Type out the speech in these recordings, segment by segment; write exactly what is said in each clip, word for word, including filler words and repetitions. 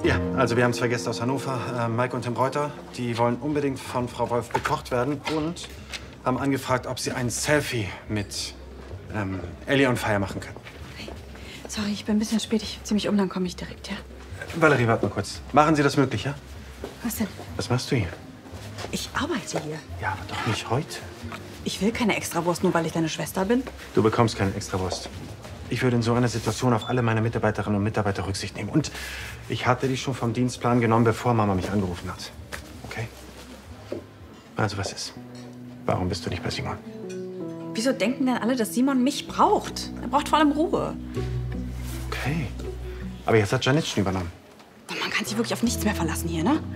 Ja, also wir haben zwei Gäste aus Hannover, äh, Mike und Tim Reuter. Die wollen unbedingt von Frau Wolf bekocht werden und haben angefragt, ob sie ein Selfie mit ähm, Ellie on Fire machen können. Hey, sorry, ich bin ein bisschen spät. Ich zieh mich um, dann komme ich direkt, ja? Valerie, warte mal kurz. Machen Sie das möglich, ja? Was denn? Was machst du hier? Ich arbeite hier. Ja, aber doch nicht heute. Ich will keine Extrawurst, nur weil ich deine Schwester bin. Du bekommst keine Extrawurst. Ich würde in so einer Situation auf alle meine Mitarbeiterinnen und Mitarbeiter Rücksicht nehmen. Und ich hatte dich schon vom Dienstplan genommen, bevor Mama mich angerufen hat. Okay? Also was ist? Warum bist du nicht bei Simon? Wieso denken denn alle, dass Simon mich braucht? Er braucht vor allem Ruhe. Okay. Aber jetzt hat Janette schon übernommen. Und man kann sich wirklich auf nichts mehr verlassen hier, ne?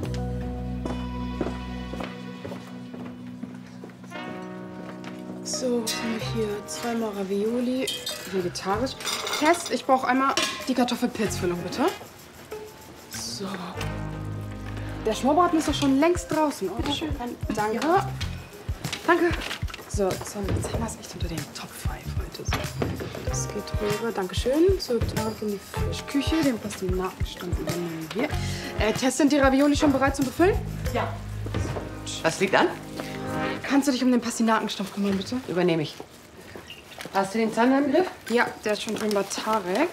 So, was haben wir hier? Zweimal Ravioli, vegetarisch. Test, ich brauche einmal die Kartoffelpilzfüllung, bitte. So. Der Schmorbraten ist doch schon längst draußen, oder? Schön. Danke. Ja. Danke. So, jetzt haben wir es echt unter den Top fünf heute. So. Das geht rüber. Dankeschön. So, danke in die Fischküche. Den Pastinakenstand übernehmen wir. Äh, Test, sind die Ravioli schon bereit zum Befüllen? Ja. Was liegt an? Kannst du dich um den Pastinakenstoff kümmern, bitte? Übernehme ich. Hast du den Zander im Griff? Ja, der ist schon drin bei Tarek.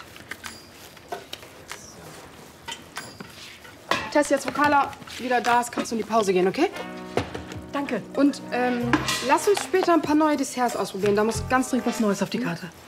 Tess, jetzt wo Carla wieder da ist, kannst du in die Pause gehen, okay? Danke. Und ähm, lass uns später ein paar neue Desserts ausprobieren. Da muss ganz dringend was Neues auf die Karte.